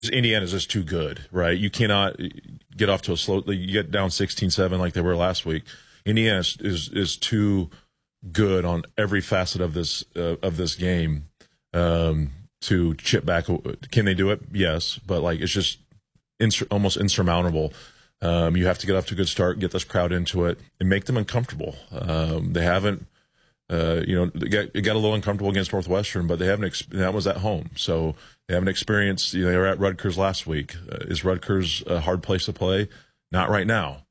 Indiana's just too good, right? You cannot get off to a slow. You get down 16-7 like they were last week. Indiana is too good on every facet of this game to chip back. Can they do it? Yes, but like it's just almost insurmountable. You have to get off to a good start, get this crowd into it, and make them uncomfortable. They haven't. It got a little uncomfortable against Northwestern, but they haven't. That was at home, so they haven't experienced. They were at Rutgers last week. Is Rutgers a hard place to play? Not right now.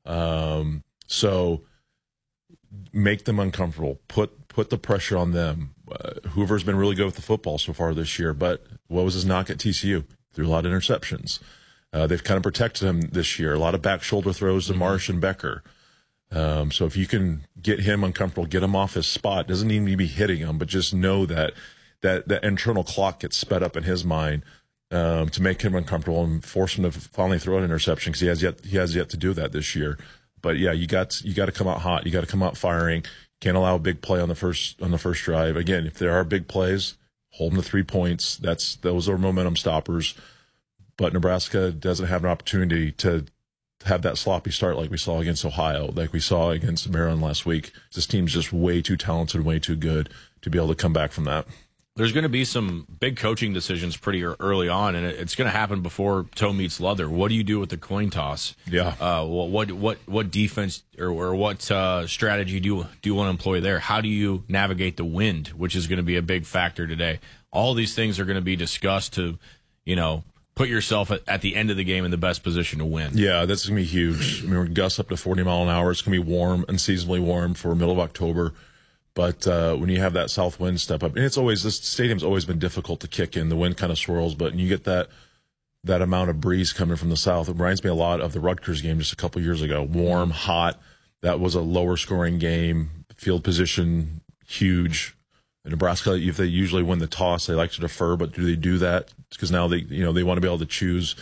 So make them uncomfortable. Put the pressure on them. Hoover's been really good with the football so far this year, but what was his knock at TCU? Threw a lot of interceptions. They've kind of protected him this year. A lot of back shoulder throws to Marsh and Becker. So if you can get him uncomfortable, get him off his spot, doesn't need to be hitting him, but just know that internal clock gets sped up in his mind to make him uncomfortable and force him to finally throw an interception because he has yet to do that this year. But yeah, you got to come out hot. You got to come out firing. Can't allow a big play on the first drive. Again, if there are big plays, hold them to 3 points. Those are momentum stoppers. But Nebraska doesn't have an opportunity to have that sloppy start like we saw against Ohio, like we saw against Maryland last week. This team's just way too talented, way too good to be able to come back from that. There's going to be some big coaching decisions pretty early on, and it's going to happen before toe meets leather. What do you do with the coin toss? Yeah. What defense or what strategy do you want to employ there? How do you navigate the wind, which is going to be a big factor today? All these things are going to be discussed to, put yourself at the end of the game in the best position to win. Yeah, that's going to be huge. I mean, we're gusts up to 40 mile an hour. It's going to be warm, unseasonably warm for middle of October. But when you have that south wind step up, and this stadium's always been difficult to kick in. The wind kind of swirls, but you get that amount of breeze coming from the south. It reminds me a lot of the Rutgers game just a couple years ago. Warm, hot. That was a lower scoring game. Field position, huge. In Nebraska, if they usually win the toss, they like to defer, but do they do that? Because now they want to be able to choose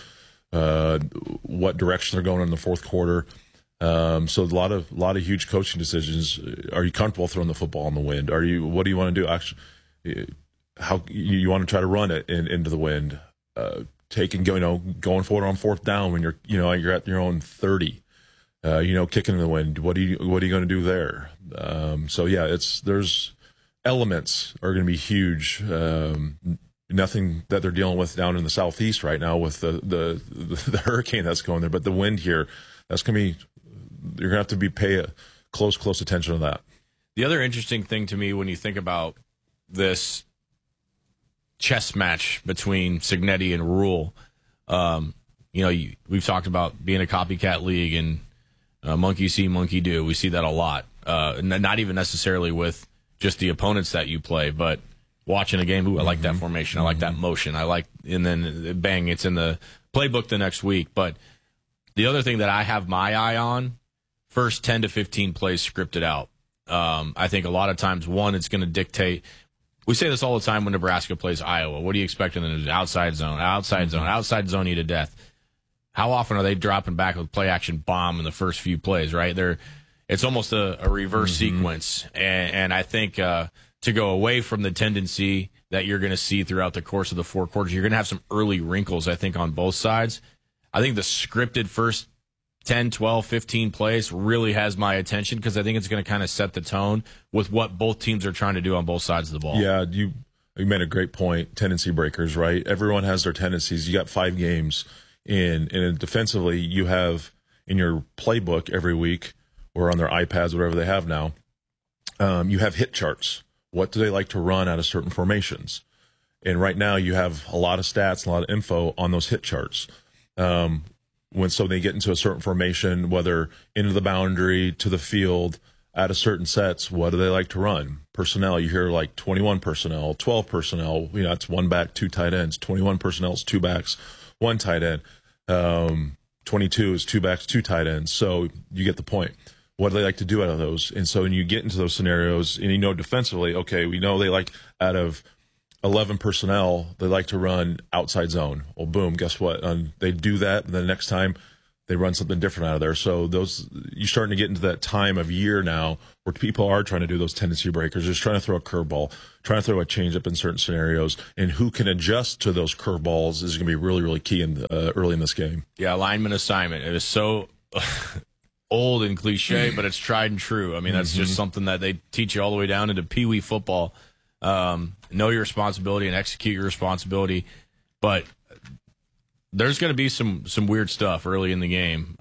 what direction they're going in the fourth quarter. So a lot of huge coaching decisions. Are you comfortable throwing the football in the wind? What do you want to do? Actually, how you want to try to run it into the wind? Going forward on fourth down when you're at your own 30. Kicking in the wind. What are you going to do there? So yeah, there's elements are going to be huge. Nothing that they're dealing with down in the southeast right now with the hurricane that's going there, but the wind here, that's going to be. You're going to have to pay close attention to that. The other interesting thing to me when you think about this chess match between Cignetti and Rule, we've talked about being a copycat league and monkey see, monkey do. We see that a lot. Not even necessarily with just the opponents that you play, but watching a game. Ooh, I like that formation. I like that motion. And then bang, it's in the playbook the next week. But the other thing that I have my eye on, first 10 to 15 plays scripted out. I think a lot of times, it's going to dictate. We say this all the time when Nebraska plays Iowa. What do you expect in the outside zone? Outside zone you to death. How often are they dropping back with play action bomb in the first few plays, right? It's almost a reverse sequence. And I think to go away from the tendency that you're going to see throughout the course of the four quarters, you're going to have some early wrinkles, I think, on both sides. I think the scripted first 10, 12, 15 plays really has my attention because I think it's going to kind of set the tone with what both teams are trying to do on both sides of the ball. Yeah, you made a great point. Tendency breakers, right? Everyone has their tendencies. You got 5 games in, and defensively, you have in your playbook every week or on their iPads, whatever they have now, you have hit charts. What do they like to run out of certain formations? And right now, you have a lot of stats, a lot of info on those hit charts. When they get into a certain formation, whether into the boundary, to the field, out of certain sets, what do they like to run? Personnel, you hear like 21 personnel, 12 personnel, it's 1 back, 2 tight ends. 21 personnel is 2 backs, 1 tight end. 22 is 2 backs, 2 tight ends. So you get the point. What do they like to do out of those? And so when you get into those scenarios, and defensively, okay, we know they like out of 11 personnel, they like to run outside zone. Well, boom, guess what? They do that, and then the next time they run something different out of there. So you're starting to get into that time of year now where people are trying to do those tendency breakers, just trying to throw a curveball, trying to throw a changeup in certain scenarios, and who can adjust to those curveballs is going to be really, really key early in this game. Yeah, alignment assignment. It is so old and cliche, but it's tried and true. I mean, that's just something that they teach you all the way down into Pee Wee football. Know your responsibility and execute your responsibility, but there's going to be some weird stuff early in the game.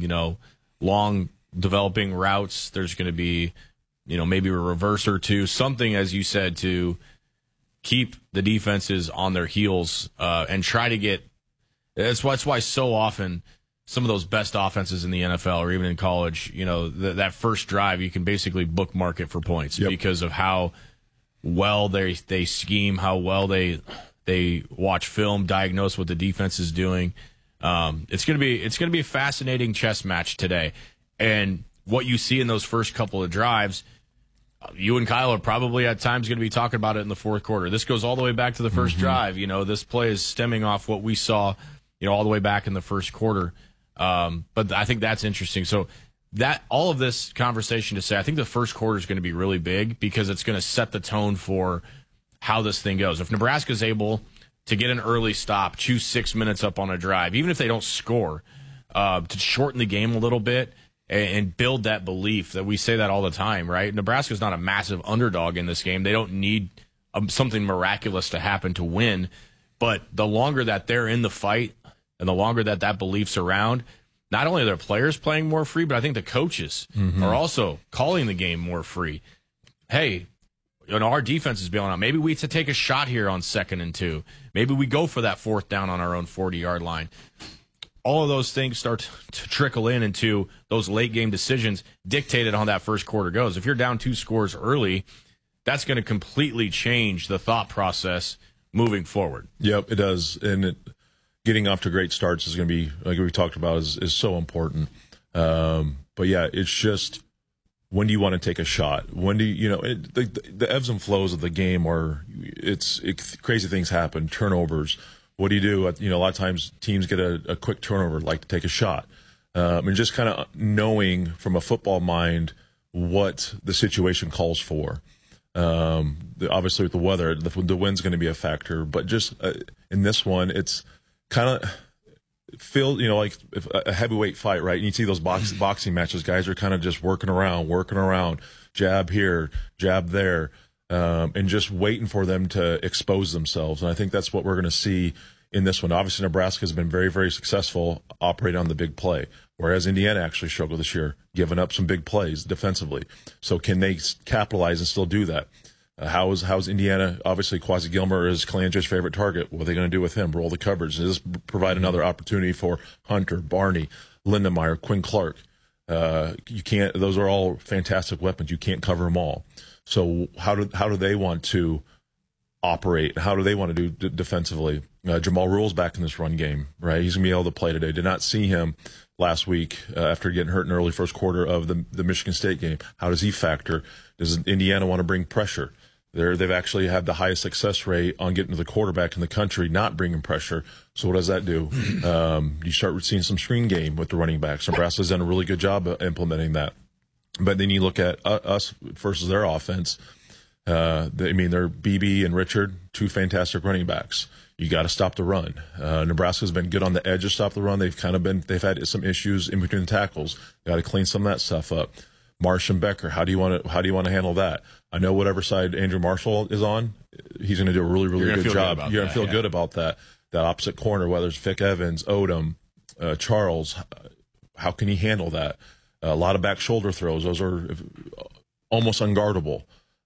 Long developing routes. There's going to be, maybe a reverse or two, something, as you said, to keep the defenses on their heels and try to get. That's why so often some of those best offenses in the NFL or even in college, that first drive, you can basically bookmark it for points because of how well they scheme, how well they watch film, diagnose what the defense is doing. It's gonna be a fascinating chess match today, and what you see in those first couple of drives, you and Kyle are probably at times going to be talking about it in the fourth quarter. This goes all the way back to the first drive. This play is stemming off what we saw, all the way back in the first quarter. But I think that's interesting. So that all of this conversation to say, I think the first quarter is going to be really big because it's going to set the tone for how this thing goes. If Nebraska is able to get an early stop, choose 6 minutes up on a drive, even if they don't score, to shorten the game a little bit and build that belief that we say that all the time, right? Nebraska's not a massive underdog in this game. They don't need something miraculous to happen to win. But the longer that they're in the fight and the longer that belief's around, not only are their players playing more free, but I think the coaches are also calling the game more free. Hey, our defense is bailing out. Maybe we take a shot here on 2nd and 2. Maybe we go for that 4th down on our own 40-yard line. All of those things start to trickle into those late game decisions dictated on how that first quarter goes. If you're down 2 scores early, that's going to completely change the thought process moving forward. Yep, it does. And getting off to great starts is going to be, like we talked about, is so important. But yeah, it's just, when do you want to take a shot? When do the ebbs and flows of the game where crazy things happen, turnovers. What do you do? A lot of times teams get a quick turnover, like to take a shot. And just kind of knowing from a football mind what the situation calls for. Obviously with the weather, the wind's going to be a factor, but just in this one, it's kind of like a heavyweight fight, right? And you see those boxing matches, guys are kind of just working around, jab here, jab there, and just waiting for them to expose themselves. And I think that's what we're going to see in this one. Obviously, Nebraska has been very, very successful operating on the big play, whereas Indiana actually struggled this year, giving up some big plays defensively. So can they capitalize and still do that? How's Indiana? Obviously, Quasi Gilmer is Calandre's favorite target. What are they going to do with him? Roll the coverage. Does this provide another opportunity for Hunter, Barney, Lindenmeyer, Quinn Clark? You can't. Those are all fantastic weapons. You can't cover them all. So how do they want to operate? How do they want to do defensively? Jamal Rule's back in this run game, right? He's going to be able to play today. Did not see him last week after getting hurt in the early first quarter of the Michigan State game. How does he factor? Does Indiana want to bring pressure? They've actually had the highest success rate on getting to the quarterback in the country, not bringing pressure. So what does that do? You start seeing some screen game with the running backs. Nebraska's done a really good job of implementing that. But then you look at us versus their offense. They're BB and Richard, 2 fantastic running backs. You got to stop the run. Nebraska's been good on the edge to stop the run. They've had some issues in between the tackles. Got to clean some of that stuff up. Marsh and Becker, how do you want to handle that? I know whatever side Andrew Marshall is on, he's going to do a really, really good job. You're going to feel good about that. That opposite corner, whether it's Vic Evans, Odom, Charles, how can he handle that? A lot of back shoulder throws. Those are almost unguardable.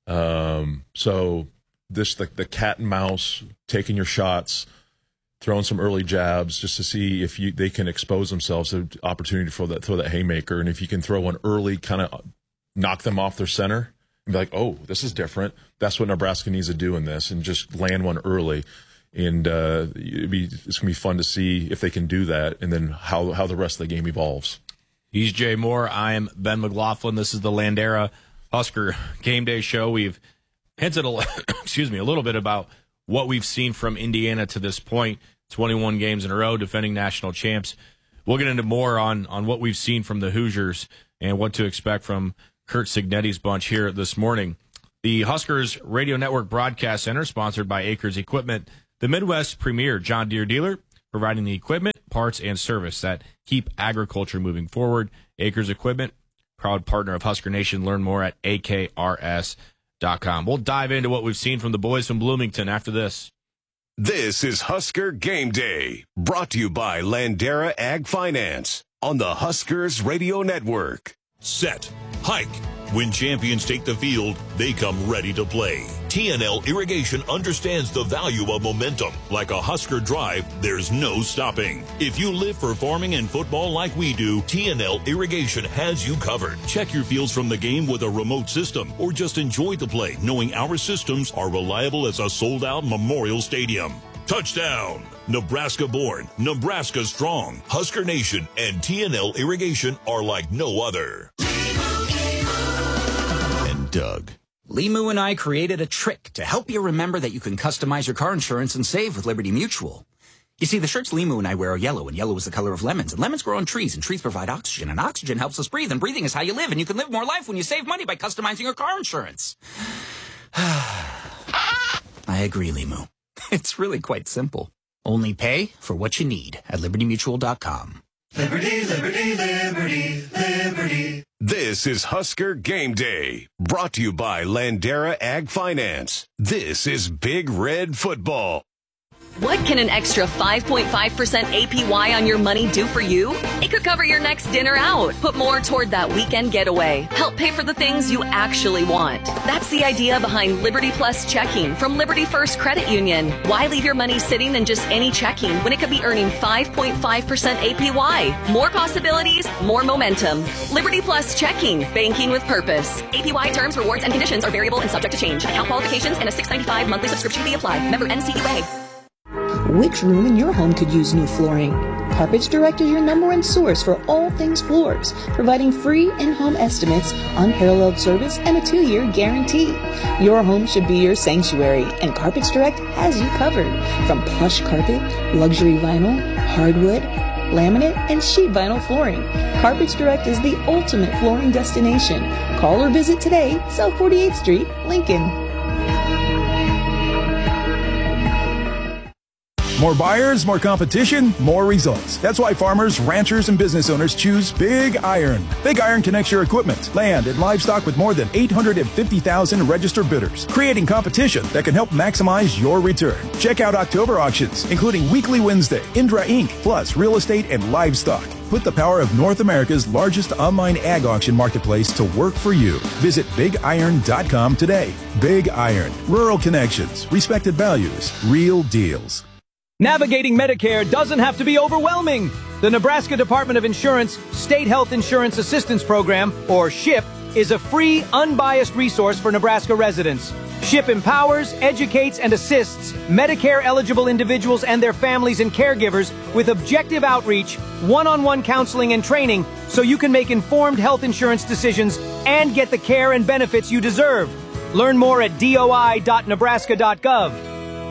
So this, the cat and mouse, taking your shots, throwing some early jabs just to see if they can expose themselves to opportunity for throw that haymaker. And if you can throw one early, kind of knock them off their center and be like, oh, this is different. That's what Nebraska needs to do in this, and just land one early. And it's going to be fun to see if they can do that, and then how the rest of the game evolves. He's Jay Moore. I am Ben McLaughlin. This is the Landera Husker Game Day Show. We've hinted a little bit about what we've seen from Indiana to this point. 21 games in a row, defending national champs. we'll get into more on what we've seen from the Hoosiers and what to expect from Curt Cignetti's bunch here this morning. The Huskers Radio Network Broadcast Center, sponsored by Acres Equipment, the Midwest's premier John Deere dealer, providing the equipment, parts, and service that keep agriculture moving forward. Acres Equipment, proud partner of Husker Nation. Learn more at akrs.com. We'll dive into what we've seen from the boys from Bloomington after this. This is Husker Game Day, brought to you by Landera Ag Finance on the Huskers Radio Network. Set, hike. When champions take the field, they come ready to play. TNL Irrigation understands the value of momentum. Like a Husker drive, there's no stopping. If you live for farming and football like we do, TNL Irrigation has you covered. Check your fields from the game with a remote system, or just enjoy the play knowing our systems are reliable as a sold-out Memorial Stadium. Touchdown! Nebraska born, Nebraska strong. Husker Nation and TNL Irrigation are like no other. Doug. Limu and I created a trick to help you remember that you can customize your car insurance and save with Liberty Mutual. You see, the shirts Limu and I wear are yellow, and yellow is the color of lemons. And lemons grow on trees, and trees provide oxygen, and oxygen helps us breathe, and breathing is how you live, and you can live more life when you save money by customizing your car insurance. I agree, Limu. It's really quite simple. Only pay for what you need at libertymutual.com. Liberty, liberty, liberty, liberty. This is Husker Game Day, brought to you by Landera Ag Finance. This is Big Red Football. What can an extra 5.5% APY on your money do for you? It could cover your next dinner out, put more toward that weekend getaway, help pay for the things you actually want. That's the idea behind Liberty Plus Checking from Liberty First Credit Union. Why leave your money sitting in just any checking when it could be earning 5.5% APY? More possibilities, more momentum. Liberty Plus Checking, banking with purpose. APY terms, rewards, and conditions are variable and subject to change. Account qualifications and a $6.95 monthly subscription fee apply. Member NCUA. Which room in your home could use new flooring? Carpets Direct is your #1 source for all things floors, providing free in-home estimates, unparalleled service, and a 2-year guarantee. Your home should be your sanctuary, and Carpets Direct has you covered. From plush carpet, luxury vinyl, hardwood, laminate, and sheet vinyl flooring, Carpets Direct is the ultimate flooring destination. Call or visit today, South 48th Street, Lincoln. More buyers, more competition, more results. That's why farmers, ranchers, and business owners choose Big Iron. Big Iron connects your equipment, land, and livestock with more than 850,000 registered bidders, creating competition that can help maximize your return. Check out October auctions, including Weekly Wednesday, Indra Inc., plus real estate and livestock. Put the power of North America's largest online ag auction marketplace to work for you. Visit BigIron.com today. Big Iron. Rural connections, respected values, real deals. Navigating Medicare doesn't have to be overwhelming. The Nebraska Department of Insurance State Health Insurance Assistance Program, or SHIP, is a free, unbiased resource for Nebraska residents. SHIP empowers, educates, and assists Medicare-eligible individuals and their families and caregivers with objective outreach, one-on-one counseling and training so you can make informed health insurance decisions and get the care and benefits you deserve. Learn more at doi.nebraska.gov.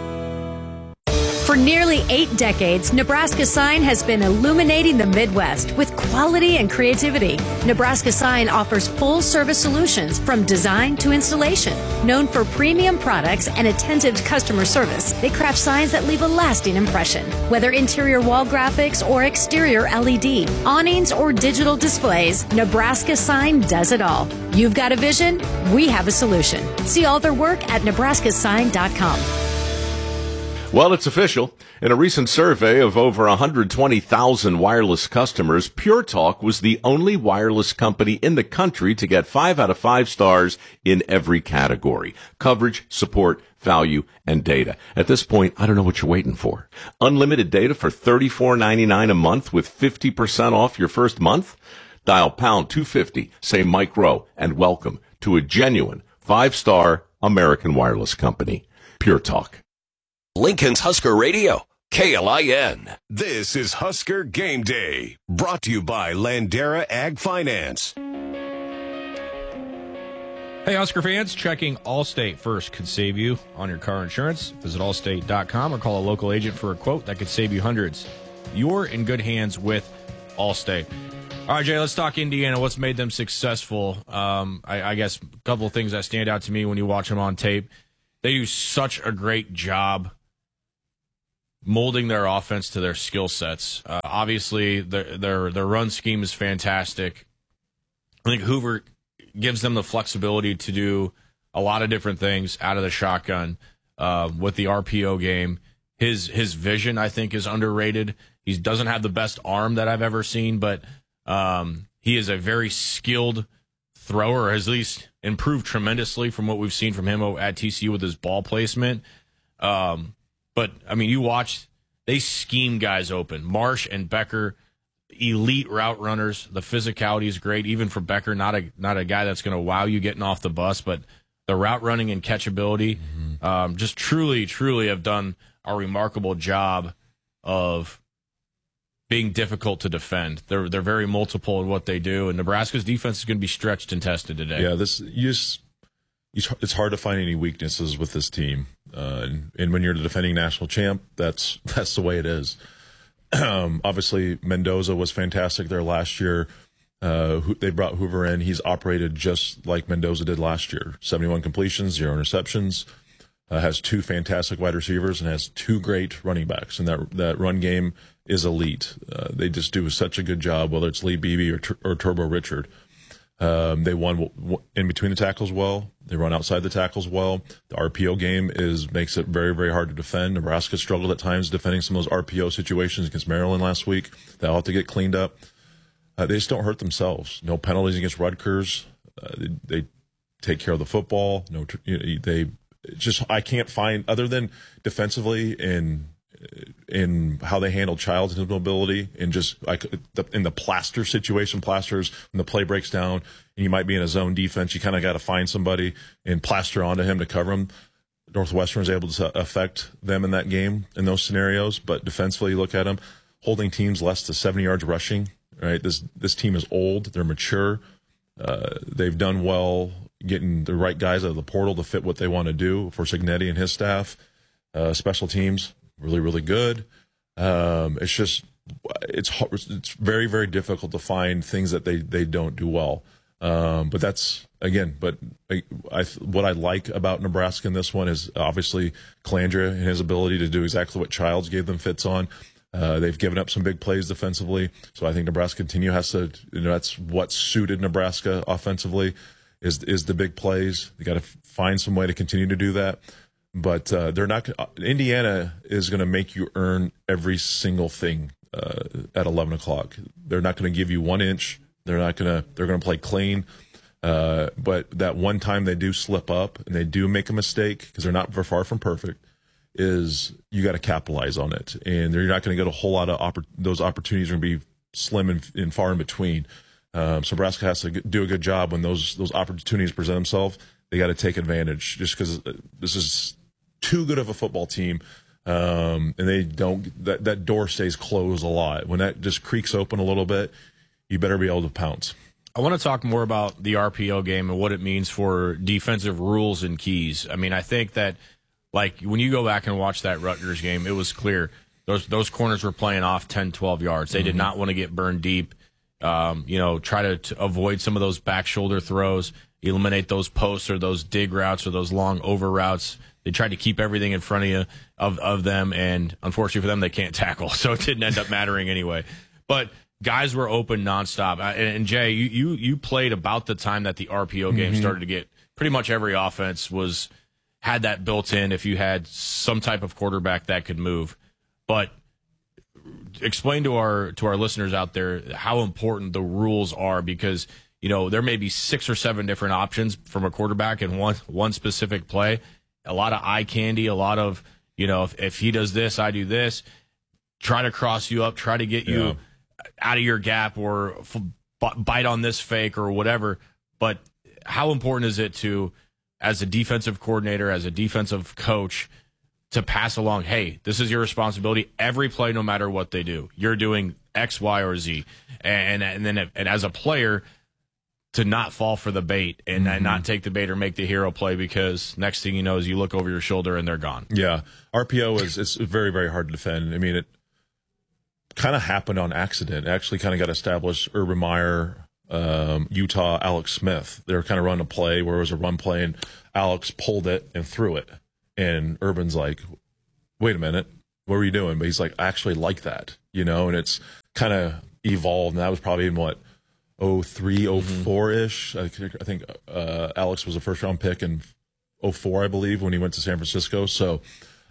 For nearly 8 decades, Nebraska Sign has been illuminating the Midwest with quality and creativity. Nebraska Sign offers full-service solutions from design to installation. Known for premium products and attentive customer service, they craft signs that leave a lasting impression. Whether interior wall graphics or exterior LED, awnings or digital displays, Nebraska Sign does it all. You've got a vision, we have a solution. See all their work at nebraskasign.com. Well, it's official. In a recent survey of over 120,000 wireless customers, Pure Talk was the only wireless company in the country to get 5 out of 5 stars in every category: coverage, support, value, and data. At this point, I don't know what you're waiting for. Unlimited data for $34.99 a month with 50% off your first month? Dial pound 250, say Mike Rowe, and welcome to a genuine 5-star American wireless company. Pure Talk. Lincoln's Husker Radio, KLIN. This is Husker Game Day, brought to you by Landera Ag Finance. Hey, Husker fans, checking Allstate first could save you on your car insurance. Visit allstate.com or call a local agent for a quote that could save you hundreds. You're in good hands with All-State. All right, Jay, let's talk Indiana. What's made them successful? I guess a couple of things that stand out to me when you watch them on tape. They do such a great job molding their offense to their skill sets. Obviously, their run scheme is fantastic. I think Hoover gives them the flexibility to do a lot of different things out of the shotgun with the RPO game. His vision, I think, is underrated. He doesn't have the best arm that I've ever seen, but he is a very skilled thrower, or has at least improved tremendously from what we've seen from him at TCU with his ball placement. But, I mean, you watch, they scheme guys open. Marsh and Becker, elite route runners. The physicality is great, even for Becker, not a guy that's going to wow you getting off the bus, but the route running and catchability just truly have done a remarkable job of being difficult to defend. They're very multiple in what they do, and Nebraska's defense is going to be stretched and tested today. Yeah, it's hard to find any weaknesses with this team, and when you're the defending national champ, that's the way it is. Obviously, Mendoza was fantastic there last year. They brought Hoover in. He's operated just like Mendoza did last year. 71 completions, 0 interceptions. Has 2 fantastic wide receivers and has 2 great running backs. And that run game is elite. They just do such a good job, whether it's Lee Beebe or Turbo Richard. They won in between the tackles well. They run outside the tackles well. The RPO game makes it very, very hard to defend. Nebraska struggled at times defending some of those RPO situations against Maryland last week. They'll have to get cleaned up. They just don't hurt themselves. No penalties against Rutgers. They take care of the football. I can't find, other than defensively in how they handle Childs and his mobility, and just in the Plaster situation, Plaster's when the play breaks down and you might be in a zone defense, you kind of got to find somebody and plaster onto him to cover him. Northwestern is able to affect them in that game in those scenarios, but defensively, you look at them holding teams less than 70 yards rushing. Right, this team is old. They're mature. They've done well getting the right guys out of the portal to fit what they want to do for Cignetti and his staff. Special teams, really, really good. It's very, very difficult to find things that they don't do well. But that's, again, what I like about Nebraska in this one is obviously Calandra and his ability to do exactly what Childs gave them fits on. They've given up some big plays defensively, so I think Nebraska has to. That's what suited Nebraska offensively is the big plays. They got to find some way to continue to do that, but they're not. Indiana is going to make you earn every single thing at 11 o'clock. They're not going to give you 1 inch. They're going to play clean. But that one time they do slip up and they do make a mistake, because they're not far from perfect, is you got to capitalize on it, and you're not going to get a whole lot of those opportunities are going to be slim and far in between. So Nebraska has to do a good job when those opportunities present themselves. They got to take advantage, just because this is too good of a football team, and they don't. That door stays closed a lot. When that just creaks open a little bit, you better be able to pounce. I want to talk more about the RPO game and what it means for defensive rules and keys. I mean, I think that, like, when you go back and watch that Rutgers game, it was clear those corners were playing off 10, 12 yards. They did not want to get burned deep. Try to avoid some of those back shoulder throws, eliminate those posts or those dig routes or those long over routes. They tried to keep everything in front of you of them, and unfortunately for them, they can't tackle, so it didn't end up mattering anyway. But guys were open nonstop. And Jay, you played about the time that the RPO game started to get. Pretty much every offense had that built in if you had some type of quarterback that could move. But explain to our listeners out there how important the rules are, because there may be 6 or 7 different options from a quarterback in one specific play. A lot of eye candy, a lot of if he does this, I do this. Try to cross you up, try to get you out of your gap, or bite on this fake or whatever. But how important is it to, as a defensive coordinator, as a defensive coach, to pass along, hey, this is your responsibility every play, no matter what they do. You're doing X, Y, or Z. And as a player, to not fall for the bait and not take the bait or make the hero play, because next thing you know is you look over your shoulder and they're gone. Yeah. RPO it's very, very hard to defend. I mean, kind of happened on accident. It actually kind of got established. Urban Meyer, Utah, Alex Smith. They were kind of running a play where it was a run play, and Alex pulled it and threw it. And Urban's like, wait a minute, what were you doing? But he's like, I actually like that, and it's kind of evolved. And that was probably in 03, 04-ish. I think Alex was a first-round pick in 04, I believe, when he went to San Francisco. So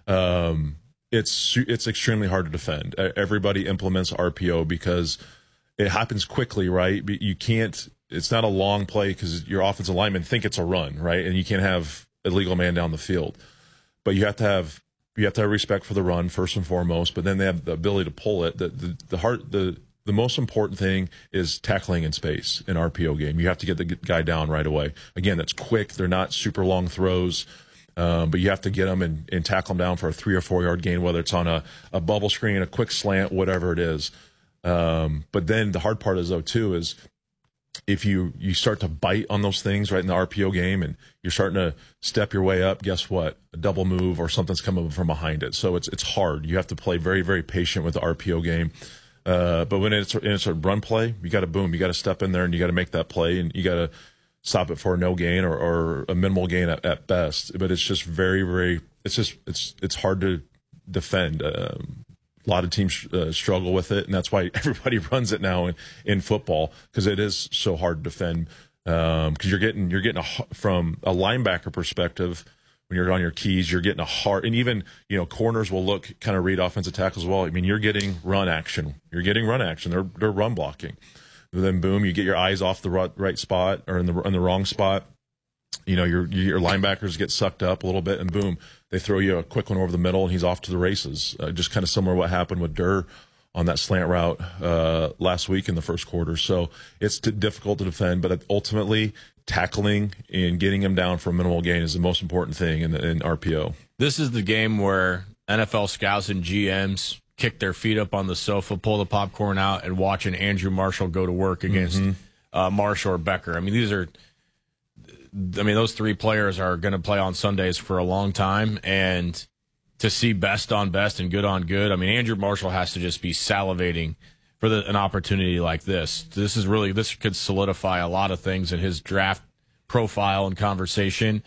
it's extremely hard to defend. Everybody implements RPO because it happens quickly, right? But you can't – it's not a long play because your offensive linemen think it's a run, right? And you can't have a legal man down the field. But you have to have respect for the run first and foremost, but then they have the ability to pull it. The most important thing is tackling in space in RPO game. You have to get the guy down right away. Again, that's quick. They're not super long throws, but you have to get them and tackle them down for a 3 or 4 yard gain, whether it's on a bubble screen, a quick slant, whatever it is. But then the hard part is, though, too, is if you start to bite on those things right in the RPO game and you're starting to step your way up, guess what? A double move or something's coming from behind it. So it's hard. You have to play very, very patient with the RPO game. But when it's a run play, you got to boom. You got to step in there and you got to make that play, and you got to stop it for a no gain or a minimal gain at best. But it's just very, very. It's hard to defend. A lot of teams struggle with it, and that's why everybody runs it now in football, because it is so hard to defend. Because you're getting from a linebacker perspective. When you're on your keys, you're getting a hard, and even, corners will kind of read offensive tackles as well. I mean, you're getting run action. They're run blocking. And then boom, you get your eyes off the right spot or in the wrong spot. Your linebackers get sucked up a little bit, and boom, they throw you a quick one over the middle, and he's off to the races. Just kind of similar to what happened with Durr on that slant route last week in the first quarter. So it's difficult to defend, but ultimately, tackling and getting him down for a minimal gain is the most important thing in RPO. This is the game where NFL scouts and GMs kick their feet up on the sofa, pull the popcorn out, and watch an Andrew Marshall go to work against Marshall or Becker. I mean, those three players are going to play on Sundays for a long time, and to see best on best and good on good, I mean, Andrew Marshall has to just be salivating for an opportunity like this. This could solidify a lot of things in his draft profile and conversation.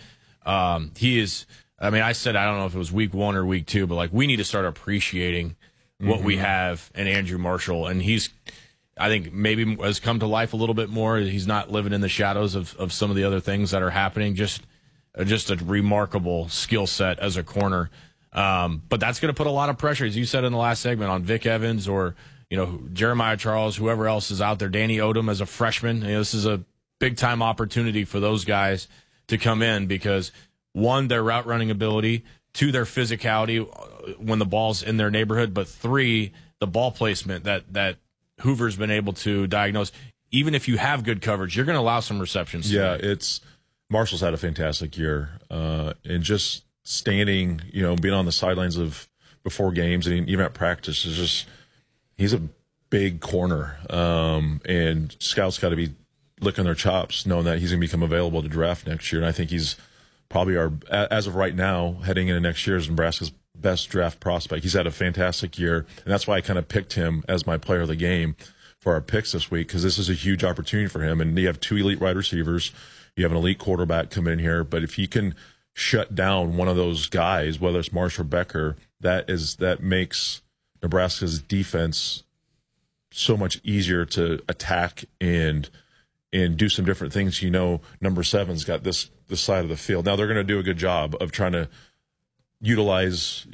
He is, I said, I don't know if it was week 1 or week 2, but we need to start appreciating what we have in Andrew Marshall. And I think maybe has come to life a little bit more. He's not living in the shadows of some of the other things that are happening. Just a remarkable skill set as a corner. But that's going to put a lot of pressure, as you said in the last segment, on Vic Evans or Jeremiah Charles, whoever else is out there, Danny Odom as a freshman. This is a big-time opportunity for those guys to come in because, 1, their route running ability, 2, their physicality when the ball's in their neighborhood, but 3, the ball placement that Hoover's been able to diagnose. Even if you have good coverage, you're going to allow some receptions. Yeah, Marshall's had a fantastic year. And just standing, being on the sidelines before games and even at practice is just – he's a big corner, and scouts got to be licking their chops knowing that he's going to become available to draft next year. And I think he's probably as of right now, heading into next year, is Nebraska's best draft prospect. He's had a fantastic year, and that's why I kind of picked him as my player of the game for our picks this week, because this is a huge opportunity for him. And you have 2 elite wide receivers. You have an elite quarterback come in here. But if he can shut down one of those guys, whether it's Marsh or Becker, that makes Nebraska's defense so much easier to attack and do some different things. Number 7's got this side of the field. Now they're going to do a good job of trying to utilize,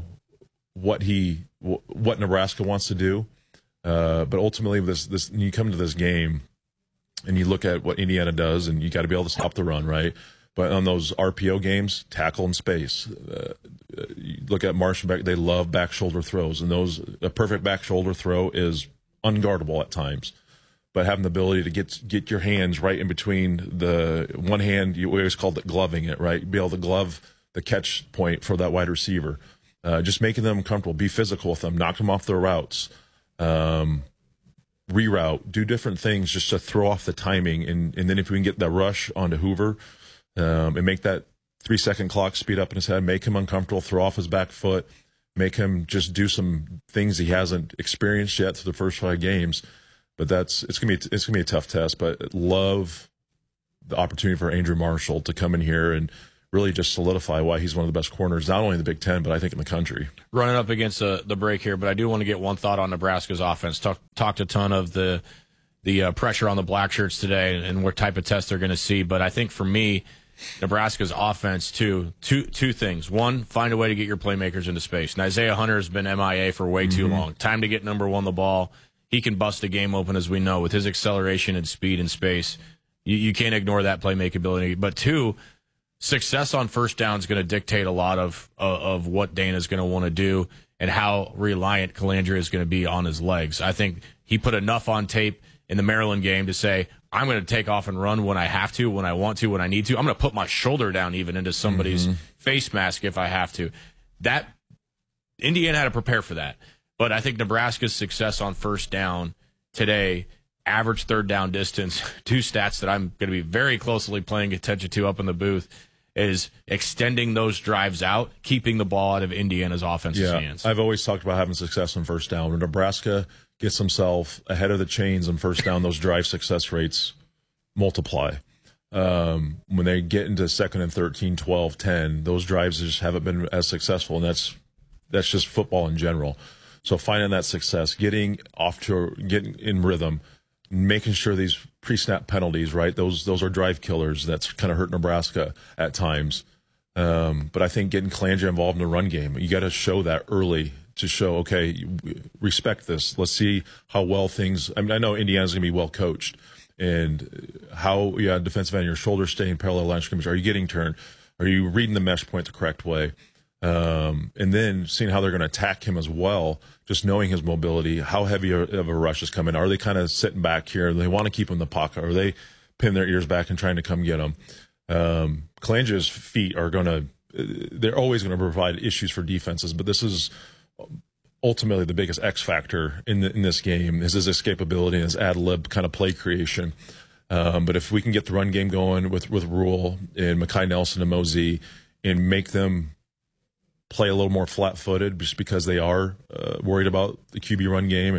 what Nebraska wants to do. But ultimately, this you come to this game and you look at what Indiana does, and you got to be able to stop the run, right? But on those RPO games, tackle in space. You look at Marsh and Beck; they love back shoulder throws, and a perfect back shoulder throw is unguardable at times. But having the ability to get your hands right in between the one hand, we always called it gloving it, right? Be able to glove the catch point for that wide receiver. Just making them comfortable, be physical with them, knock them off their routes, reroute, do different things just to throw off the timing. And then if we can get that rush onto Hoover and make that 3-second clock speed up in his head, make him uncomfortable, throw off his back foot, make him just do some things he hasn't experienced yet through the first 5 games. But it's gonna be a tough test. But love the opportunity for Andrew Marshall to come in here and really just solidify why he's one of the best corners, not only in the Big Ten, but I think in the country. Running up against the break here, but I do want to get one thought on Nebraska's offense. Talked a ton of the pressure on the black shirts today and what type of test they're going to see. But I think for me, Nebraska's offense, two things. One, find a way to get your playmakers into space. And Isaiah Hunter has been MIA for way too long. Time to get number one the ball. He can bust a game open, as we know, with his acceleration and speed and space. You can't ignore that playmaking ability. But 2, success on first down is going to dictate a lot of what Dana's going to want to do and how reliant Calandra is going to be on his legs. I think he put enough on tape in the Maryland game to say, I'm going to take off and run when I have to, when I want to, when I need to. I'm going to put my shoulder down even into somebody's face mask if I have to. That Indiana had to prepare for that. But I think Nebraska's success on first down today, average third down distance, 2 stats that I'm going to be very closely paying attention to up in the booth, is extending those drives out, keeping the ball out of Indiana's offense's hands. I've always talked about having success on first down. When Nebraska gets himself ahead of the chains on first down, those drive success rates multiply. When they get into second and 13, 12, 10, those drives just haven't been as successful, and that's just football in general. So finding that success, getting in rhythm, making sure these pre-snap penalties, right? Those are drive killers. That's kind of hurt Nebraska at times. But I think getting Calandra involved in the run game, you got to show that early to show, okay, respect this. Let's see how well things. I mean, I know Indiana's going to be well coached, and how defensive end, your shoulders stay in parallel line scrimmage. Are you getting turned? Are you reading the mesh point the correct way? And then seeing how they're going to attack him as well, just knowing his mobility, how heavy of a rush is coming. Are they kind of sitting back here? They want to keep him in the pocket. Are they pinning their ears back and trying to come get him? Calandra's feet are they're always going to provide issues for defenses, but this is ultimately the biggest X factor in this game is his escapability and his ad lib kind of play creation. But if we can get the run game going with Rule and Mekhi Nelson and Mosey and make them play a little more flat-footed just because they are worried about the QB run game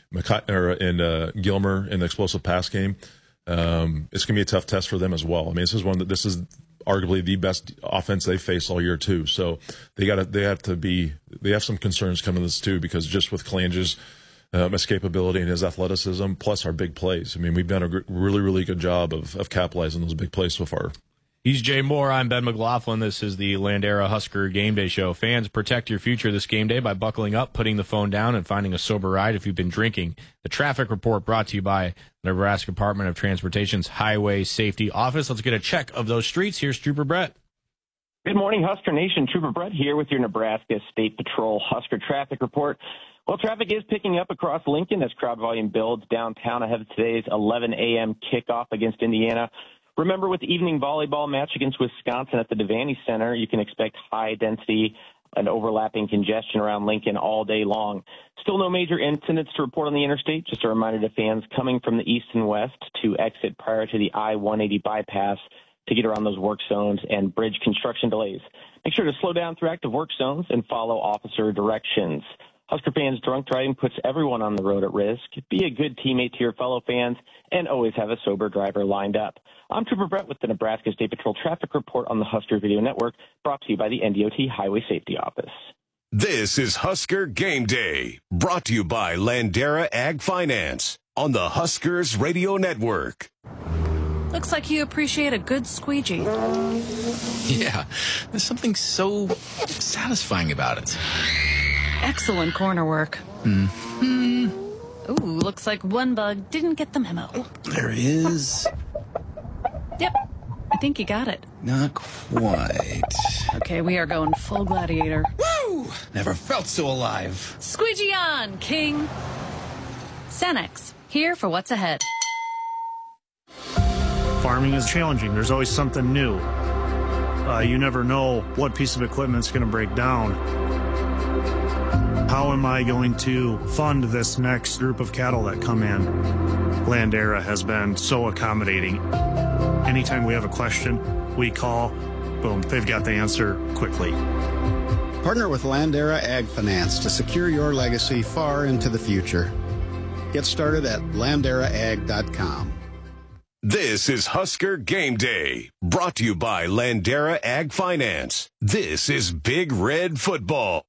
and Gilmer in the explosive pass game, it's going to be a tough test for them as well. I mean, this is arguably the best offense they face all year too. So they have some concerns coming to this too, because just with Calandra's escapability and his athleticism, plus our big plays. I mean, we've done a really, really good job of capitalizing those big plays so far. He's Jay Moore. I'm Ben McLaughlin. This is the Landera Husker Game Day Show. Fans, protect your future this game day by buckling up, putting the phone down, and finding a sober ride if you've been drinking. The traffic report brought to you by the Nebraska Department of Transportation's Highway Safety Office. Let's get a check of those streets. Here's Trooper Brett. Good morning, Husker Nation. Trooper Brett here with your Nebraska State Patrol Husker traffic report. Well, traffic is picking up across Lincoln as crowd volume builds downtown ahead of today's 11 a.m. kickoff against Indiana. Remember, with the evening volleyball match against Wisconsin at the Devaney Center, you can expect high density and overlapping congestion around Lincoln all day long. Still no major incidents to report on the interstate. Just a reminder to fans coming from the east and west to exit prior to the I-180 bypass to get around those work zones and bridge construction delays. Make sure to slow down through active work zones and follow officer directions. Husker fans, drunk driving puts everyone on the road at risk. Be a good teammate to your fellow fans and always have a sober driver lined up. I'm Trooper Brett with the Nebraska State Patrol Traffic Report on the Husker Video Network, brought to you by the NDOT Highway Safety Office. This is Husker Game Day, brought to you by Landera Ag Finance on the Huskers Radio Network. Looks like you appreciate a good squeegee. Yeah, there's something so satisfying about it. Excellent corner work. Mm-hmm. Ooh, looks like one bug didn't get the memo. Oh, there is. Yep, I think you got it. Not quite. Okay, we are going full gladiator. Woo! Never felt so alive. Squeegee on, King. Cenex, here for what's ahead. Farming is challenging. There's always something new. You never know what piece of equipment's going to break down. How am I going to fund this next group of cattle that come in? Landera has been so accommodating. Anytime we have a question, we call, boom, they've got the answer quickly. Partner with Landera Ag Finance to secure your legacy far into the future. Get started at landeraag.com. This is Husker Game Day, brought to you by Landera Ag Finance. This is Big Red Football.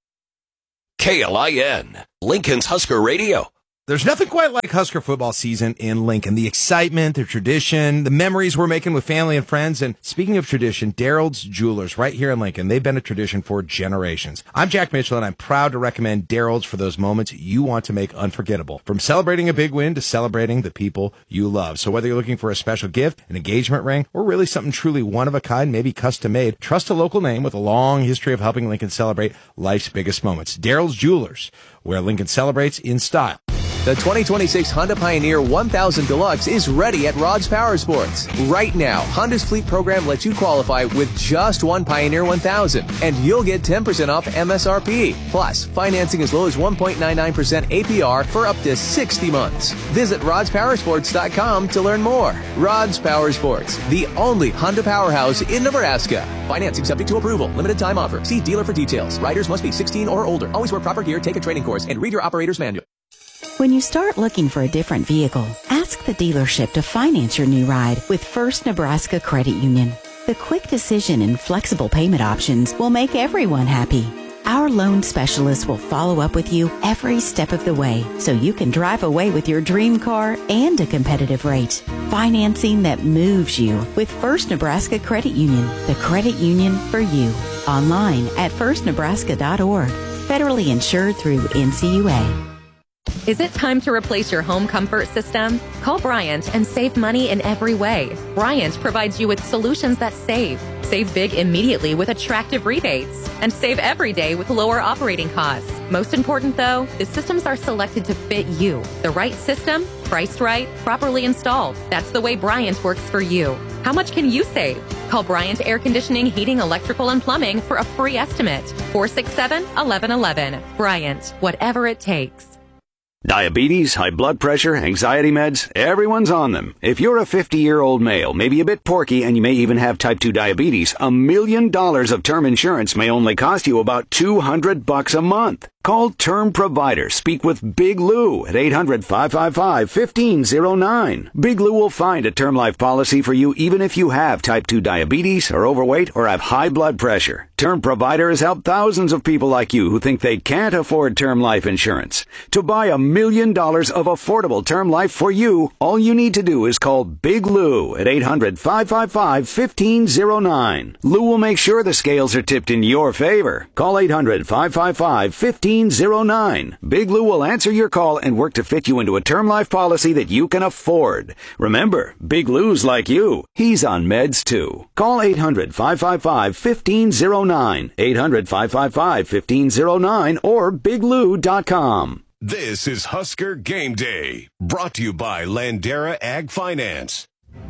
KLIN, Lincoln's Husker Radio. There's nothing quite like Husker football season in Lincoln. The excitement, the tradition, the memories we're making with family and friends. And speaking of tradition, Daryl's Jewelers right here in Lincoln, they've been a tradition for generations. I'm Jack Mitchell, and I'm proud to recommend Daryl's for those moments you want to make unforgettable. From celebrating a big win to celebrating the people you love. So whether you're looking for a special gift, an engagement ring, or really something truly one-of-a-kind, maybe custom-made, trust a local name with a long history of helping Lincoln celebrate life's biggest moments. Daryl's Jewelers, where Lincoln celebrates in style. The 2026 Honda Pioneer 1000 Deluxe is ready at Rod's Power Sports. Right now, Honda's fleet program lets you qualify with just one Pioneer 1000, and you'll get 10% off MSRP. Plus, financing as low as 1.99% APR for up to 60 months. Visit rodspowersports.com to learn more. Rod's Power Sports, the only Honda powerhouse in Nebraska. Financing subject to approval. Limited time offer. See dealer for details. Riders must be 16 or older. Always wear proper gear, take a training course, and read your operator's manual. When you start looking for a different vehicle, ask the dealership to finance your new ride with First Nebraska Credit Union. The quick decision and flexible payment options will make everyone happy. Our loan specialists will follow up with you every step of the way so you can drive away with your dream car and a competitive rate. Financing that moves you with First Nebraska Credit Union, the credit union for you. Online at firstnebraska.org. Federally insured through NCUA. Is it time to replace your home comfort system? Call Bryant and save money in every way. Bryant provides you with solutions that save. Save big immediately with attractive rebates. And save every day with lower operating costs. Most important though, the systems are selected to fit you. The right system, priced right, properly installed. That's the way Bryant works for you. How much can you save? Call Bryant Air Conditioning, Heating, Electrical, and Plumbing for a free estimate. 467-1111. Bryant, whatever it takes. Diabetes, high blood pressure, anxiety meds, everyone's on them. If you're a 50-year-old male, maybe a bit porky, and you may even have type 2 diabetes, $1 million of term insurance may only cost you about $200 a month. Call Term Provider. Speak with Big Lou at 800-555-1509. Big Lou will find a term life policy for you even if you have type 2 diabetes, are overweight, or have high blood pressure. Term Provider has helped thousands of people like you who think they can't afford term life insurance. To buy $1 million of affordable term life for you, all you need to do is call Big Lou at 800-555-1509. Lou will make sure the scales are tipped in your favor. Call 800-555-1509. Big Lou will answer your call and work to fit you into a term life policy that you can afford. Remember, Big Lou's like you. He's on meds too. Call 800-555-1509. 800-555-1509 or biglou.com. This is Husker Game Day, brought to you by Landera Ag Finance.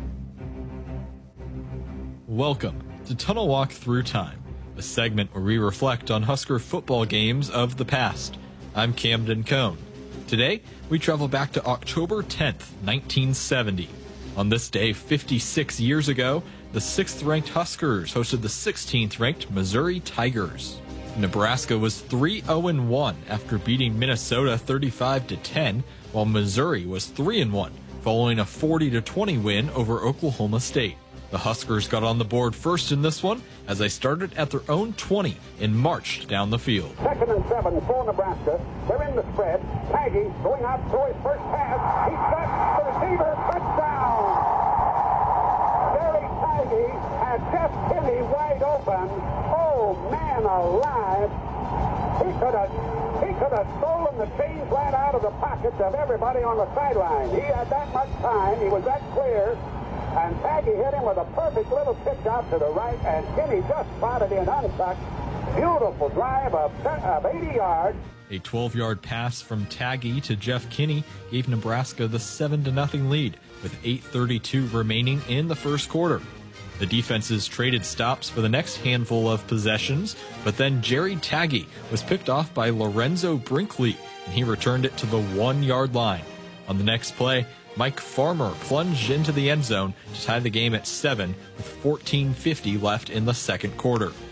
Welcome to Tunnel Walk Through Time, a segment where we reflect on Husker football games of the past. I'm Camden Cohn. Today, we travel back to October 10th, 1970. On this day, 56 years ago, the 6th-ranked Huskers hosted the 16th-ranked Missouri Tigers. Nebraska was 3-0-1 after beating Minnesota 35-10, while Missouri was 3-1 following a 40-20 win over Oklahoma State. The Huskers got on the board first in this one as they started at their own 20 and marched down the field. 2nd and 7 for Nebraska. They're in the spread. Taggy going out to his first pass. He's got the receiver. Touchdown! Jerry Taggy had Jeff Kinney wide open. Oh, man alive. He could have stolen the chains right out of the pockets of everybody on the sideline. He had that much time. He was that clear. And Taggy hit him with a perfect little pitch out to the right, and Kinney just spotted in untucked. Beautiful drive of 80 yards. A 12-yard pass from Taggy to Jeff Kinney gave Nebraska the 7-0 lead, with 8:32 remaining in the first quarter. The defenses traded stops for the next handful of possessions, but then Jerry Taggy was picked off by Lorenzo Brinkley, and he returned it to the 1-yard line. On the next play, Mike Farmer plunged into the end zone to tie the game at 7 with 14:50 left in the second quarter.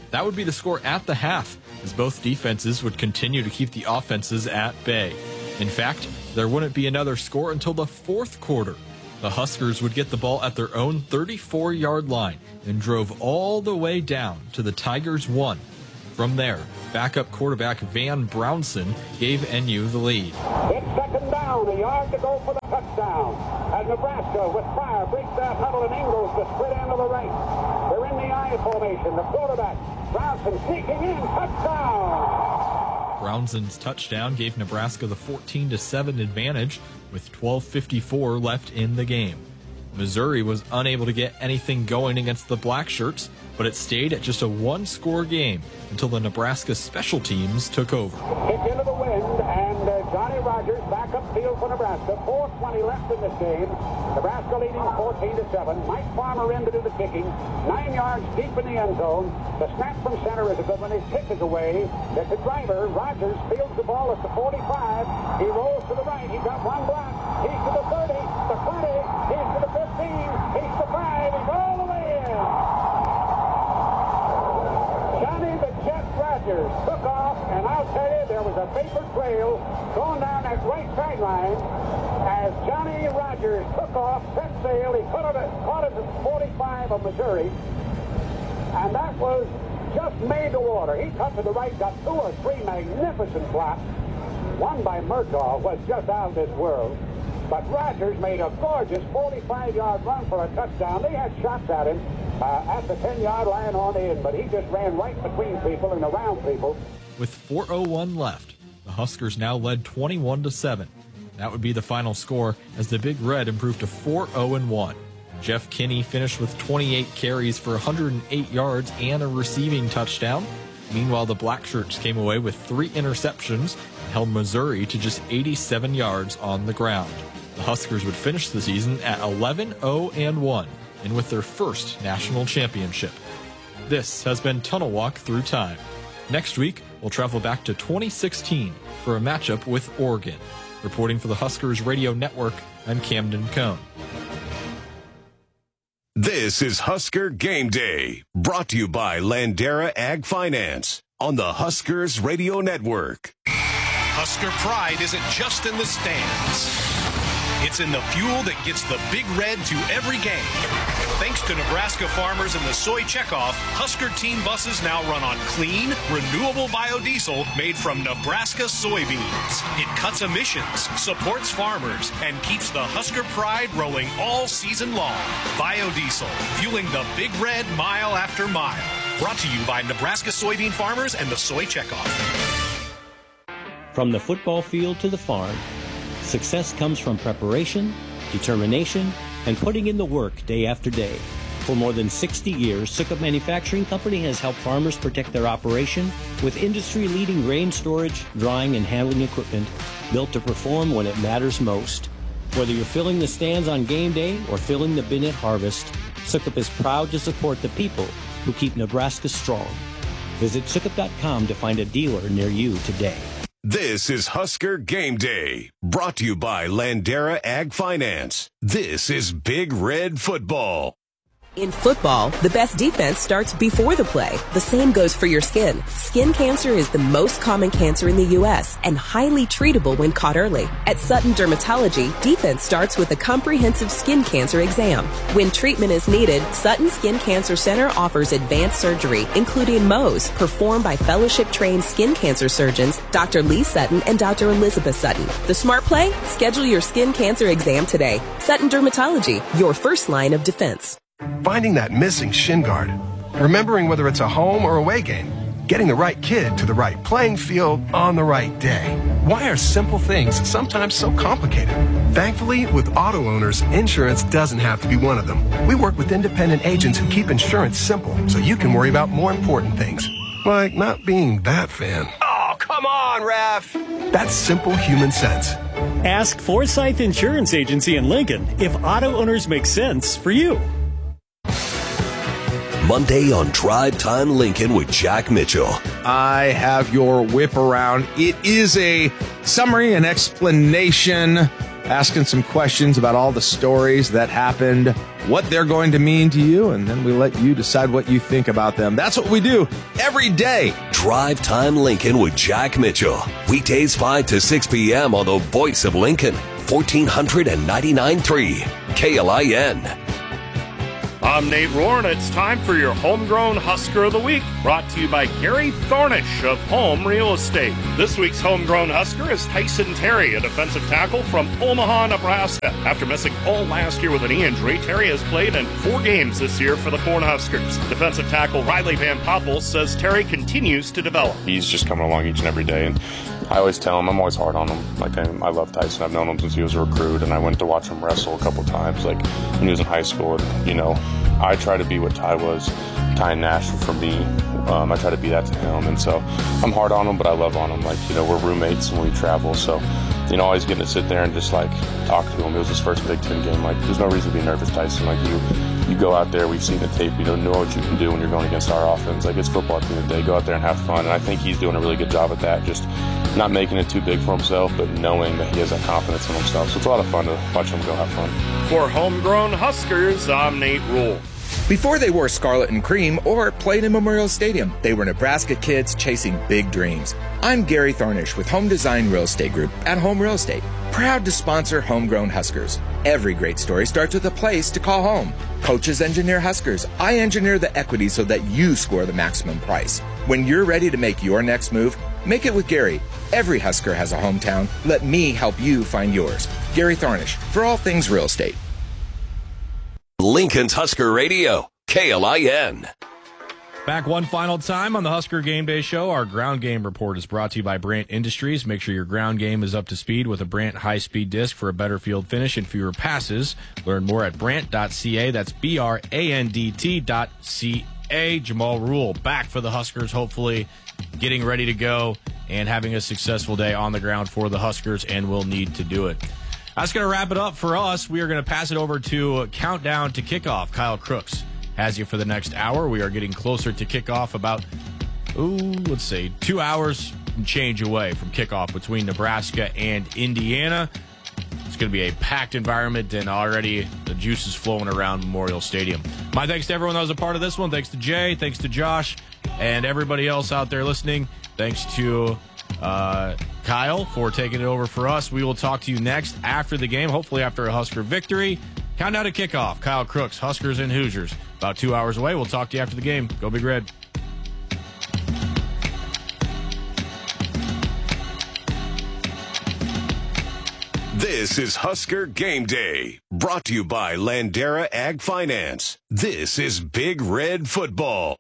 That would be the score at the half, as both defenses would continue to keep the offenses at bay. In fact, there wouldn't be another score until the fourth quarter. The Huskers would get the ball at their own 34-yard line and drove all the way down to the Tigers' 1. From there, backup quarterback Van Brownson gave NU the lead. It's second down, a yard to go for the touchdown. As Nebraska with Pryor breaks that huddle and Ingles to split end of the right. They're in the I formation. The quarterback, Brownson, seeking in, touchdown. Brownson's touchdown gave Nebraska the 14-7 advantage with 12:54 left in the game. Missouri was unable to get anything going against the Blackshirts, but it stayed at just a one-score game until the Nebraska special teams took over. Kick into the wind, and Johnny Rogers back upfield for Nebraska. 4:20 left in this game. Nebraska leading 14-7. Mike Farmer in to do the kicking. 9 yards deep in the end zone. The snap from center is a good one. His kick is away. There's a driver. Rogers fields the ball at the 45. He rolls to the right. He's got one block. He's to the 30, the 20. He's to the 15. He's to 5. He's all the way in. Johnny the Jet Rogers took off, and I'll tell you, there was a paper trail going down that right sideline as Johnny Rogers took off, set sail. He caught it at the 45 of Missouri, and that was just made to order. He cut to the right, got 2 or 3 magnificent blocks. One by Murtaugh was just out of this world. But Rogers made a gorgeous 45-yard run for a touchdown. They had shots at him at the 10-yard line on in, but he just ran right between people and around people. With 4:01 left, the Huskers now led 21-7. That would be the final score as the Big Red improved to 4-0-1. Jeff Kinney finished with 28 carries for 108 yards and a receiving touchdown. Meanwhile, the Blackshirts came away with 3 interceptions and held Missouri to just 87 yards on the ground. The Huskers would finish the season at 11-0-1 and with their first national championship. This has been Tunnel Walk Through Time. Next week, we'll travel back to 2016 for a matchup with Oregon. Reporting for the Huskers Radio Network, I'm Camden Cohn. This is Husker Game Day, brought to you by Landera Ag Finance on the Huskers Radio Network. Husker pride isn't just in the stands. It's in the fuel that gets the Big Red to every game. Thanks to Nebraska farmers and the soy checkoff, Husker team buses now run on clean, renewable biodiesel made from Nebraska soybeans. It cuts emissions, supports farmers, and keeps the Husker pride rolling all season long. Biodiesel, fueling the Big Red mile after mile. Brought to you by Nebraska soybean farmers and the soy checkoff. From the football field to the farm, success comes from preparation, determination, and putting in the work day after day. For more than 60 years, Sukup Manufacturing Company has helped farmers protect their operation with industry-leading grain storage, drying, and handling equipment built to perform when it matters most. Whether you're filling the stands on game day or filling the bin at harvest, Sukup is proud to support the people who keep Nebraska strong. Visit Sukup.com to find a dealer near you today. This is Husker Game Day, brought to you by Landera Ag Finance. This is Big Red Football. In football, the best defense starts before the play. The same goes for your skin. Skin cancer is the most common cancer in the U.S. and highly treatable when caught early. At Sutton Dermatology, defense starts with a comprehensive skin cancer exam. When treatment is needed, Sutton Skin Cancer Center offers advanced surgery, including Mohs, performed by fellowship-trained skin cancer surgeons Dr. Lee Sutton and Dr. Elizabeth Sutton. The smart play? Schedule your skin cancer exam today. Sutton Dermatology, your first line of defense. Finding that missing shin guard, remembering whether it's a home or away game, getting the right kid to the right playing field on the right day. Why are simple things sometimes so complicated? Thankfully, with auto owners, insurance doesn't have to be one of them. We work with independent agents who keep insurance simple so you can worry about more important things, like not being that fan. Oh, come on, ref! That's simple human sense. Ask Forsyth Insurance Agency in Lincoln if auto owners make sense for you. Monday on Drive Time Lincoln with Jack Mitchell. I have your whip around. It is a summary and explanation asking some questions about all the stories that happened, what they're going to mean to you, and then we let you decide what you think about them. That's what we do every day. Drive Time Lincoln with Jack Mitchell. Weekdays 5 to 6 p.m. on the Voice of Lincoln, 1499.3 KLIN. I'm Nate Rohr, and it's time for your Homegrown Husker of the Week, brought to you by Gary Thornish of Home Real Estate. This week's Homegrown Husker is Tyson Terry, a defensive tackle from Omaha, Nebraska. After missing all last year with a knee injury, Terry has played in 4 games this year for the Cornhuskers. Defensive tackle Riley Van Poppel says Terry continues to develop. He's just coming along each and every day, and I always tell him, I'm always hard on him. Like, I love Tyson. I've known him since he was a recruit, and I went to watch him wrestle a couple times, like when he was in high school. And, you know, I try to be what Ty was, Ty and Nash for me. I try to be that to him, and so I'm hard on him, but I love on him. Like, you know, we're roommates when we travel, so, you know, always getting to sit there and just, like, talk to him. It was his first Big Ten game. Like, there's no reason to be nervous, Tyson. Like, you go out there, we've seen the tape, you know what you can do when you're going against our offense. Like, it's football at the end of the day. Go out there and have fun, and I think he's doing a really good job at that, just not making it too big for himself, but knowing that he has that confidence in himself. So it's a lot of fun to watch him go have fun. For Homegrown Huskers, I'm Nate Rule. Before they wore scarlet and cream or played in Memorial Stadium, they were Nebraska kids chasing big dreams. I'm Gary Thornish with Home Design Real Estate Group at Home Real Estate, proud to sponsor Homegrown Huskers. Every great story starts with a place to call home. Coaches engineer Huskers. I engineer the equity so that you score the maximum price. When you're ready to make your next move, make it with Gary. Every Husker has a hometown. Let me help you find yours. Gary Thornish, for all things real estate. Lincoln's Husker Radio, KLIN. Back one final time on the Husker Game Day Show. Our ground game report is brought to you by Brandt Industries. Make sure your ground game is up to speed with a Brandt high-speed disc for a better field finish and fewer passes. Learn more at brandt.ca. That's BRANDT.ca. Jamal Rule back for the Huskers, hopefully getting ready to go and having a successful day on the ground for the Huskers, and will need to do it. That's going to wrap it up for us. We are going to pass it over to Countdown to Kickoff. Kyle Crooks has you for the next hour. We are getting closer to kickoff, about, 2 hours and change away from kickoff between Nebraska and Indiana. It's going to be a packed environment, and already the juice is flowing around Memorial Stadium. My thanks to everyone that was a part of this one. Thanks to Jay, thanks to Josh, and everybody else out there listening. Thanks to Kyle for taking it over for us. We will talk to you next after the game, hopefully after a Husker victory. Countdown to kickoff. Kyle Crooks, Huskers and Hoosiers. About 2 hours away. We'll talk to you after the game. Go Big Red. This is Husker Game Day, brought to you by Landera Ag Finance. This is Big Red Football.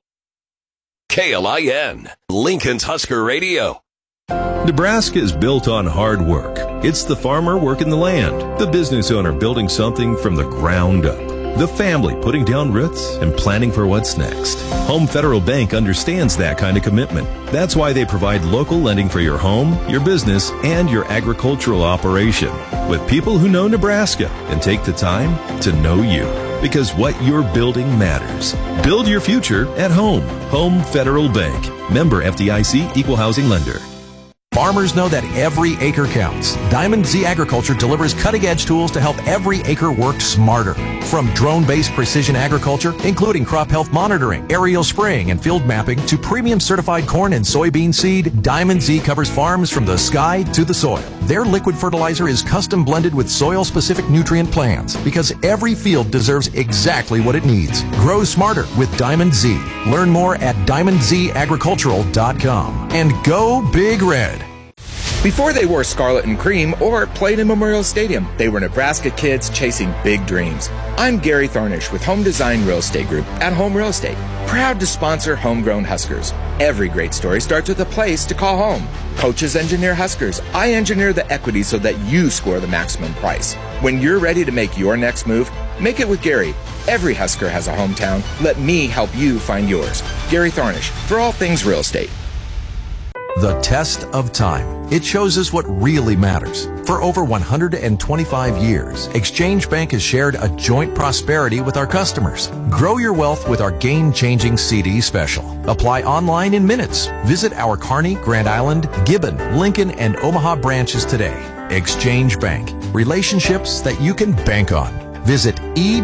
KLIN, Lincoln's Husker Radio. Nebraska is built on hard work. It's the farmer working the land, the business owner building something from the ground up, the family putting down roots and planning for what's next. Home Federal Bank understands that kind of commitment. That's why they provide local lending for your home, your business, and your agricultural operation, with people who know Nebraska and take the time to know you. Because what you're building matters. Build your future at home. Home Federal Bank. Member FDIC, Equal Housing Lender. Farmers know that every acre counts. Diamond Z Agriculture delivers cutting-edge tools to help every acre work smarter. From drone-based precision agriculture, including crop health monitoring, aerial spraying, and field mapping, to premium certified corn and soybean seed, Diamond Z covers farms from the sky to the soil. Their liquid fertilizer is custom blended with soil-specific nutrient plans, because every field deserves exactly what it needs. Grow smarter with Diamond Z. Learn more at diamondZagricultural.com. And go Big Red. Before they wore scarlet and cream or played in Memorial Stadium, they were Nebraska kids chasing big dreams. I'm Gary Thornish with Home Design Real Estate Group at Home Real Estate, proud to sponsor Homegrown Huskers. Every great story starts with a place to call home. Coaches engineer Huskers. I engineer the equity so that you score the maximum price. When you're ready to make your next move, make it with Gary. Every Husker has a hometown. Let me help you find yours. Gary Thornish, for all things real estate. The test of time. It shows us what really matters. For over 125 years, Exchange Bank has shared a joint prosperity with our customers. Grow your wealth with our game-changing CD special. Apply online in minutes. Visit our Kearney, Grand Island, Gibbon, Lincoln, and Omaha branches today. Exchange Bank. Relationships that you can bank on. Visit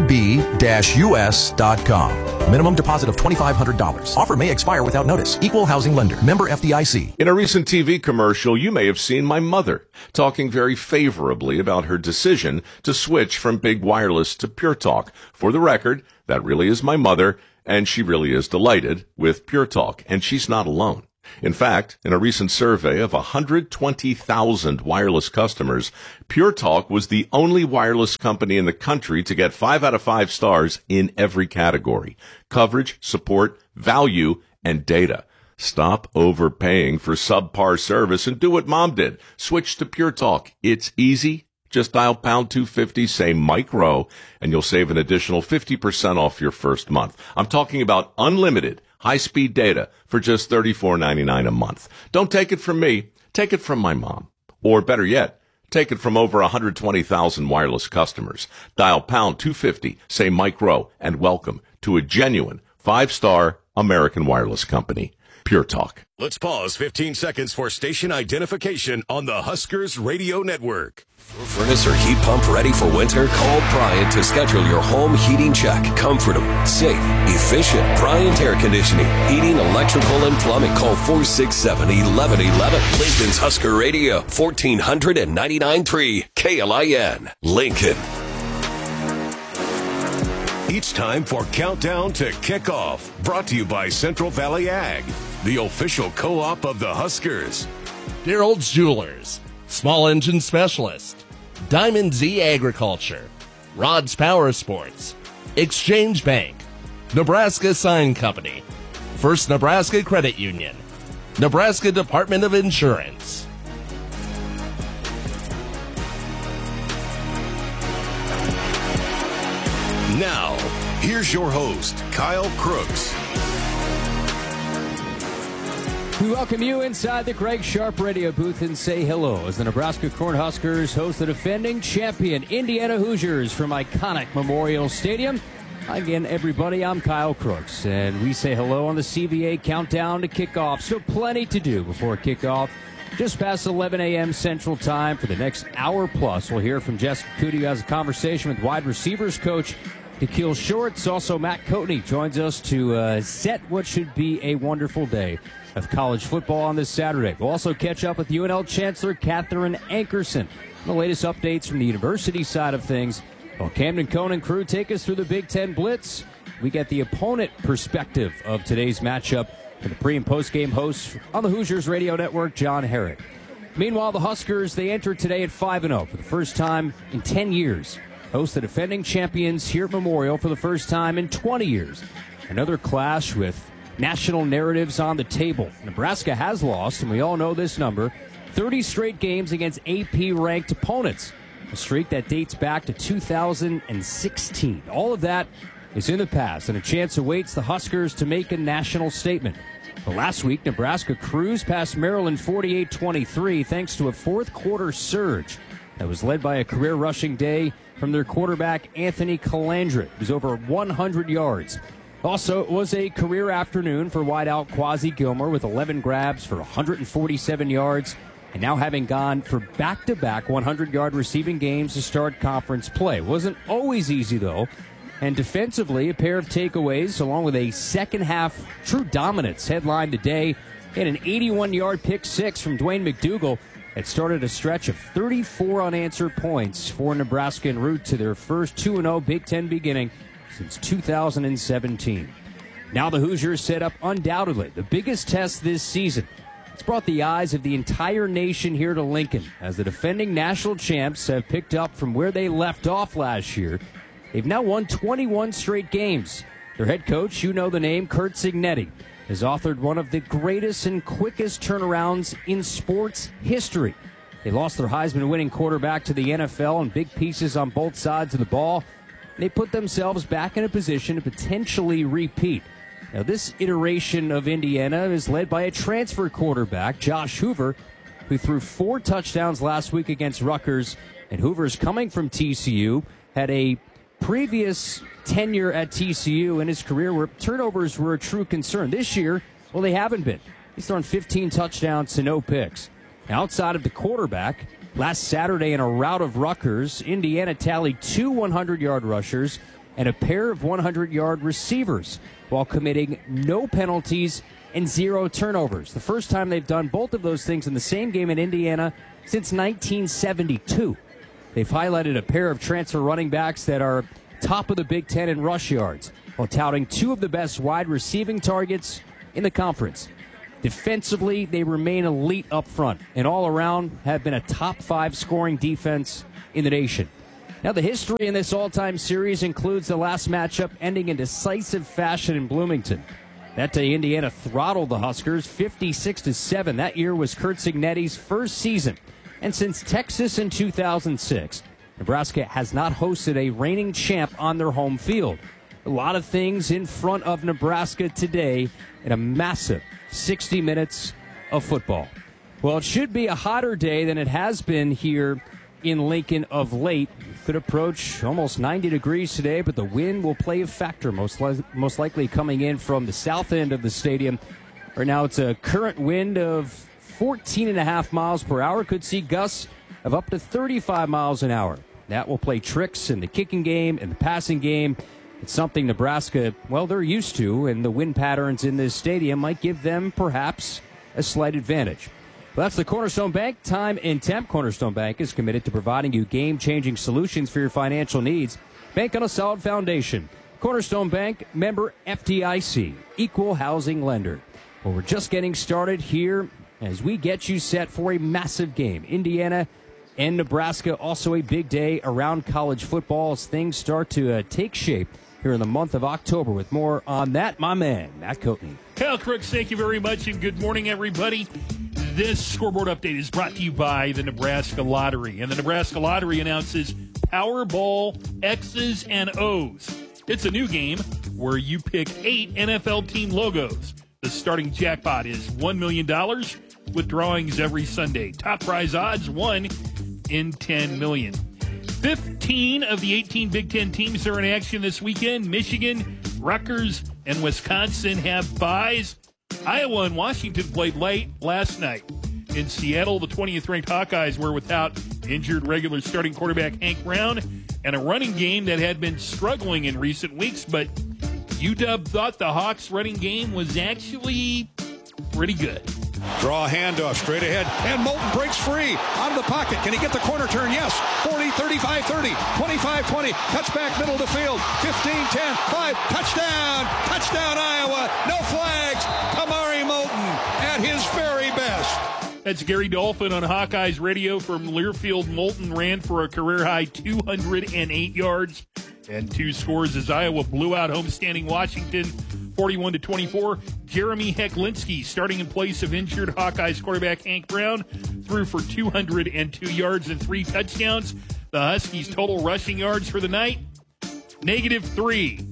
eb-us.com. Minimum deposit of $2,500. Offer may expire without notice. Equal housing lender. Member FDIC. In a recent TV commercial, you may have seen my mother talking very favorably about her decision to switch from Big Wireless to Pure Talk. For the record, that really is my mother, and she really is delighted with Pure Talk, and she's not alone. In fact, in a recent survey of 120,000 wireless customers, Pure Talk was the only wireless company in the country to get 5 out of 5 stars in every category: coverage, support, value, and data. Stop overpaying for subpar service and do what Mom did. Switch to Pure Talk. It's easy. Just dial pound 250, say Mike Rowe, and you'll save an additional 50% off your first month. I'm talking about unlimited high-speed data for just $34.99 a month. Don't take it from me. Take it from my mom. Or better yet, take it from over 120,000 wireless customers. Dial pound 250, say Mike Rowe, and welcome to a genuine 5-star American wireless company. Pure Talk. Let's pause 15 seconds for station identification on the Huskers Radio Network. Furnace or heat pump ready for winter? Call Bryant to schedule your home heating check. Comfortable, safe, efficient. Bryant Air Conditioning, Heating, Electrical, and Plumbing. Call 467-1111. Lincoln's Husker Radio, 1499.3 KLIN. Lincoln. It's time for Countdown to Kickoff, brought to you by Central Valley Ag, the official co-op of the Huskers. Daryl's Jewelers, Small Engine Specialist, Diamond Z Agriculture, Rod's Power Sports, Exchange Bank, Nebraska Sign Company, First Nebraska Credit Union, Nebraska Department of Insurance. Now, here's your host, Kyle Crooks. We welcome you inside the Greg Sharp radio booth and say hello as the Nebraska Cornhuskers host the defending champion Indiana Hoosiers from iconic Memorial Stadium. Again, everybody, I'm Kyle Crooks, and we say hello on the CVA Countdown to Kickoff. Still plenty to do before kickoff. Just past 11 a.m. Central Time for the next hour plus. We'll hear from Jessica Cootie, who has a conversation with wide receivers coach Nikhil Shorts. Also, Matt Coatney joins us to set what should be a wonderful day of college football on this Saturday. We'll also catch up with UNL Chancellor Catherine Ankerson. The latest updates from the university side of things. While Camden Cohn and crew take us through the Big Ten Blitz, we get the opponent perspective of today's matchup from the pre- and post-game host on the Hoosiers Radio Network, John Herrick. Meanwhile, the Huskers, they enter today at 5-0 for the first time in 10 years. Host the defending champions here at Memorial for the first time in 20 years. Another clash with national narratives on the table. Nebraska has lost, and we all know this number, 30 straight games against AP-ranked opponents. A streak that dates back to 2016. All of that is in the past, and a chance awaits the Huskers to make a national statement. But last week, Nebraska cruised past Maryland 48-23 thanks to a fourth-quarter surge that was led by a career rushing day from their quarterback, Anthony Calandra. It was over 100 yards. Also, it was a career afternoon for wideout Quasi Gilmore with 11 grabs for 147 yards, and now having gone for back-to-back 100-yard receiving games to start conference play. Wasn't always easy, though. And defensively, a pair of takeaways, along with a second-half true dominance headlined today, and an 81-yard pick-6 from Dwayne McDougal that started a stretch of 34 unanswered points for Nebraska en route to their first 2-0 Big Ten beginning since 2017. Now the Hoosiers set up undoubtedly the biggest test this season. It's brought the eyes of the entire nation here to Lincoln as the defending national champs have picked up from where they left off last year. They've now won 21 straight games. Their head coach, you know the name, Curt Cignetti, has authored one of the greatest and quickest turnarounds in sports history. They lost their Heisman-winning quarterback to the NFL in big pieces on both sides of the ball. They put themselves back in a position to potentially repeat. Now, this iteration of Indiana is led by a transfer quarterback, Josh Hoover, who threw 4 touchdowns last week against Rutgers. And Hoover's coming from TCU, had a previous tenure at TCU in his career where turnovers were a true concern. This year, they haven't been. He's thrown 15 touchdowns to no picks. Now, outside of the quarterback, Last Saturday in a rout of Rutgers, Indiana tallied 2 100-yard rushers and a pair of 100-yard receivers while committing no penalties and 0 turnovers. The first time they've done both of those things in the same game in Indiana since 1972. They've highlighted a pair of transfer running backs that are top of the Big Ten in rush yards, while touting 2 of the best wide receiving targets in the conference. Defensively, they remain elite up front, and all around have been a top 5 scoring defense in the nation. Now, the history in this all-time series includes the last matchup ending in decisive fashion in Bloomington. That day, Indiana throttled the Huskers 56-7. That year was Curt Cignetti's first season. And since Texas in 2006, Nebraska has not hosted a reigning champ on their home field. A lot of things in front of Nebraska today in a massive 60 minutes of football. Well, it should be a hotter day than it has been here in Lincoln of late. Could approach almost 90 degrees today, but the wind will play a factor, most likely coming in from the south end of the stadium. Right now, it's a current wind of 14.5 miles per hour. Could see gusts of up to 35 miles an hour. That will play tricks in the kicking game and the passing game. It's something Nebraska, well, they're used to, and the wind patterns in this stadium might give them perhaps a slight advantage. Well, that's the Cornerstone Bank Time and Temp. Cornerstone Bank is committed to providing you game-changing solutions for your financial needs. Bank on a solid foundation. Cornerstone Bank, member FDIC, equal housing lender. Well, we're just getting started here as we get you set for a massive game. Indiana and Nebraska, also a big day around college football as things start to take shape here in the month of October. With more on that, my man, Matt Coatney. Kyle Crooks, thank you very much, and good morning, everybody. This scoreboard update is brought to you by the Nebraska Lottery, and the Nebraska Lottery announces Powerball X's and O's. It's a new game where you pick 8 NFL team logos. The starting jackpot is $1 million with drawings every Sunday. Top prize odds, 1 in 10 million. 15 of the 18 Big Ten teams are in action this weekend. Michigan, Rutgers, and Wisconsin have byes. Iowa and Washington played late last night. In Seattle, the 20th-ranked Hawkeyes were without injured regular starting quarterback Hank Brown and a running game that had been struggling in recent weeks, but UW thought the Hawks' running game was actually pretty good. Draw a handoff straight ahead, and Moulton breaks free out of the pocket. Can he get the corner turn? Yes. 40, 35, 30, 25, 20. Cuts back middle to field. 15, 10, 5. Touchdown. Touchdown, Iowa. No flags. Amari Moulton at his very best. That's Gary Dolphin on Hawkeyes Radio from Learfield. Moulton ran for a career-high 208 yards and 2 scores as Iowa blew out homestanding Washington 41-24. Jeremy Hecklinski, starting in place of injured Hawkeyes quarterback Hank Brown, threw for 202 yards and 3 touchdowns. The Huskies' total rushing yards for the night, -3.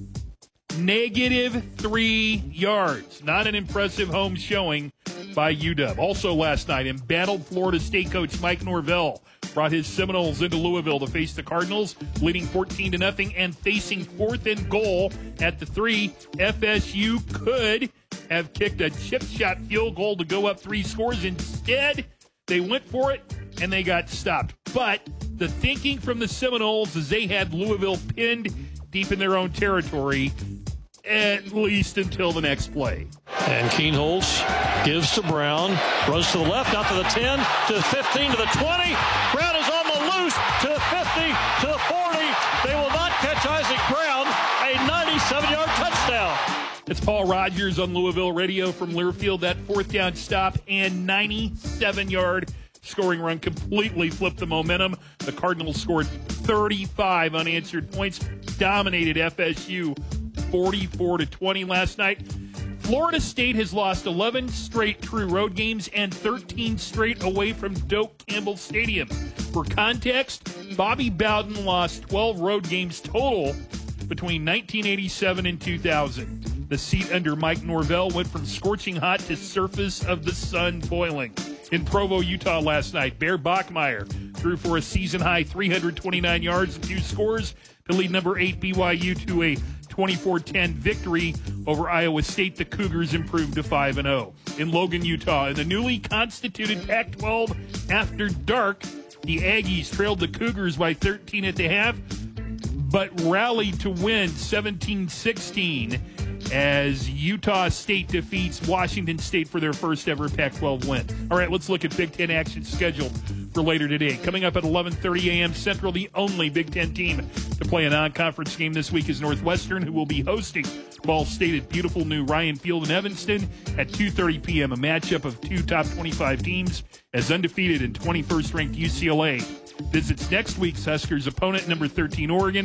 -3 yards. Not an impressive home showing by UW. Also last night, embattled Florida State coach Mike Norvell brought his Seminoles into Louisville to face the Cardinals, leading 14-0 and facing 4th and goal at the 3. FSU could have kicked a chip shot field goal to go up 3 scores. Instead, they went for it and they got stopped. But the thinking from the Seminoles is they had Louisville pinned deep in their own territory, at least until the next play. And Keenholz gives to Brown, runs to the left, out to the 10, to the 15, to the 20. Brown is on the loose, to the 50, to the 40. They will not catch Isaac Brown. A 97-yard touchdown. It's Paul Rogers on Louisville Radio from Learfield. That 4th down stop and 97-yard scoring run completely flipped the momentum. The Cardinals scored 35 unanswered points, dominated FSU 44-20 last night. Florida State has lost 11 straight true road games and 13 straight away from Doak Campbell Stadium. For context, Bobby Bowden lost 12 road games total between 1987 and 2000. The seat under Mike Norvell went from scorching hot to surface of the sun boiling. In Provo, Utah last night, Bear Bachmeier threw for a season-high 329 yards and 2 scores to lead number 8 BYU to a 24-10 victory over Iowa State. The Cougars improved to 5-0. In Logan, Utah, in the newly constituted Pac-12 After Dark, The Aggies trailed the Cougars by 13 at the half, but rallied to win 17-16 as Utah State defeats Washington State for their first ever Pac-12 win. All right, let's look at Big Ten action scheduled for later today. Coming up at 11:30 a.m. Central, the only Big Ten team to play a non-conference game this week is Northwestern, who will be hosting Ball State at beautiful new Ryan Field in Evanston at 2:30 p.m. A matchup of two top 25 teams as undefeated and 21st ranked UCLA visits next week's Huskers opponent, number 13 Oregon.